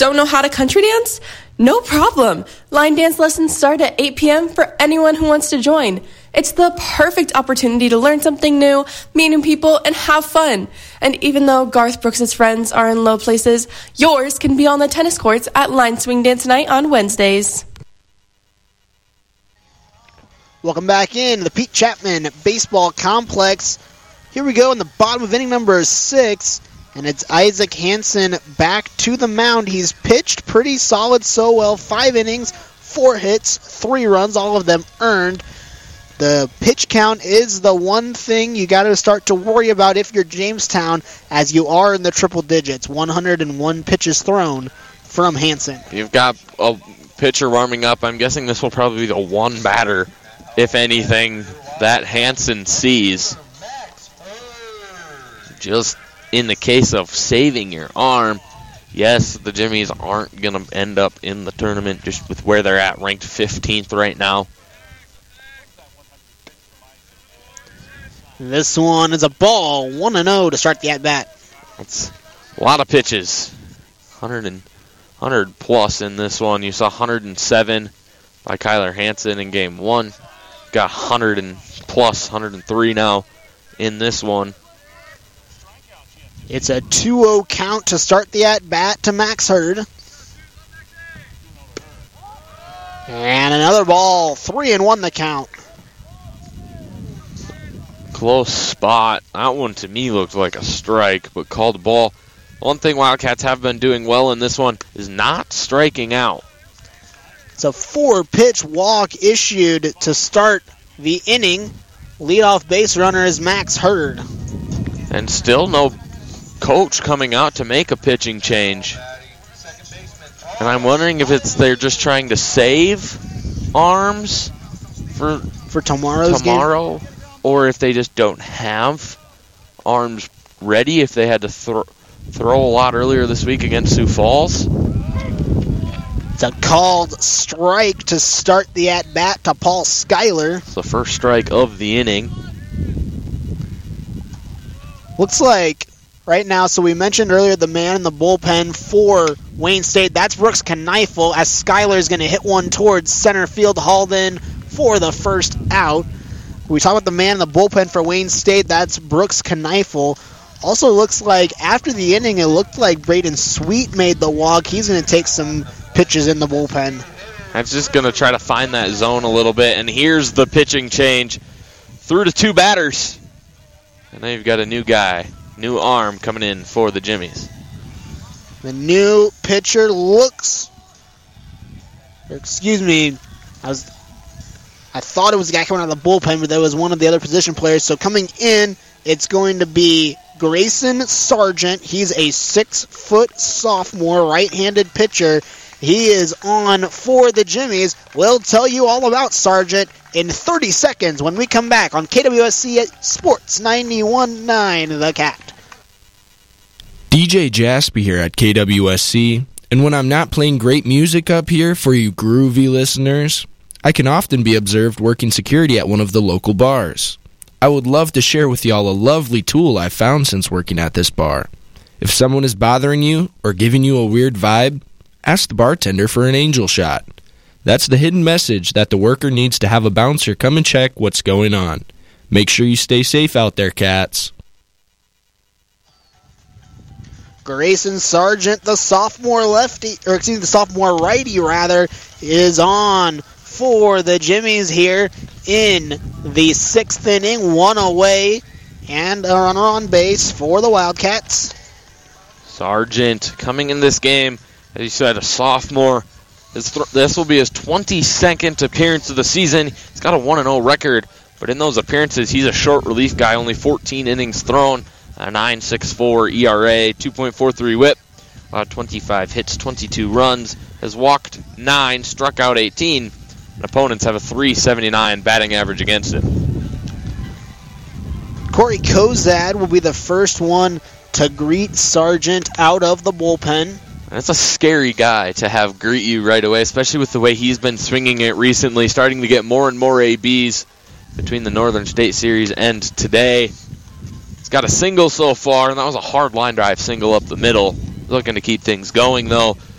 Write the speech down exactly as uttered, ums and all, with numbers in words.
Don't know how to country dance? No problem. Line dance lessons start at eight p.m. for anyone who wants to join. It's the perfect opportunity to learn something new, meet new people, and have fun. And even though Garth Brooks' friends are in low places, yours can be on the tennis courts at Line Swing Dance Night on Wednesdays. Welcome back in to the Pete Chapman Baseball Complex. Here we go in the bottom of inning number six, and it's Isaac Hansen back to the mound. He's pitched pretty solid so well. Five innings, four hits, three runs, all of them earned. The pitch count is the one thing you got to start to worry about if you're Jamestown, as you are in the triple digits. one hundred one pitches thrown from Hansen. You've got a pitcher warming up. I'm guessing this will probably be the one batter, if anything, that Hansen sees. Just in the case of saving your arm, yes, the Jimmies aren't going to end up in the tournament just with where they're at, ranked fifteenth right now. This one is a ball, one and oh to start the at-bat. That's a lot of pitches. one hundred, and, one hundred plus in this one. You saw one hundred seven by Kyler Hansen in game one. Got one hundred and plus, one hundred three now in this one. It's a two oh count to start the at-bat to Max Hurd. And another ball, three and one the count. Close spot. That one to me looked like a strike, but called a ball. One thing Wildcats have been doing well in this one is not striking out. It's a four-pitch walk issued to start the inning. Leadoff base runner is Max Hurd. And still no coach coming out to make a pitching change. And I'm wondering if it's they're just trying to save arms for for tomorrow's tomorrow, game? Or if they just don't have arms ready if they had to throw throw a lot earlier this week against Sioux Falls. It's a called strike to start the at-bat to Paul Schuyler. It's the first strike of the inning. Looks like right now, so we mentioned earlier the man in the bullpen for Wayne State. That's Brooks Kneifel, as Schuyler is going to hit one towards center field, hauled in for the first out. We talk about the man in the bullpen for Wayne State. That's Brooks Kneifel. Also looks like after the inning, it looked like Braden Sweet made the walk. He's going to take some pitches in the bullpen. That's just going to try to find that zone a little bit. And here's the pitching change. Through to two batters. And now you've got a new guy, new arm coming in for the Jimmies. The new pitcher looks, or excuse me, I was, I thought it was the guy coming out of the bullpen, but that was one of the other position players. So coming in, it's going to be Grayson Sargent. He's a six-foot sophomore right-handed pitcher. He is on for the Jimmies. We'll tell you all about Sargent in thirty seconds when we come back on K W S C Sports ninety-one point nine The Cat. D J Jaspy here at K W S C, and when I'm not playing great music up here for you groovy listeners, I can often be observed working security at one of the local bars. I would love to share with y'all a lovely tool I've found since working at this bar. If someone is bothering you or giving you a weird vibe, ask the bartender for an angel shot. That's the hidden message that the worker needs to have a bouncer come and check what's going on. Make sure you stay safe out there, cats. Grayson Sargent, the sophomore lefty, or excuse me, the sophomore righty rather, is on for the Jimmies here in the sixth inning, one away, and a runner on base for the Wildcats. Sargent coming in this game, as you said, a sophomore. This, th- this will be his twenty-second appearance of the season. He's got a one and oh record, but in those appearances, he's a short relief guy, only fourteen innings thrown, a nine point six four E R A, two point four three whip, about twenty-five hits, twenty-two runs, has walked nine, struck out eighteen, and opponents have a three seventy-nine batting average against him. Corey Kozad will be the first one to greet Sargent out of the bullpen. That's a scary guy to have greet you right away, especially with the way he's been swinging it recently, starting to get more and more A Bs between the Northern State Series and today. He's got a single so far, and that was a hard line drive single up the middle. Looking to keep things going, though.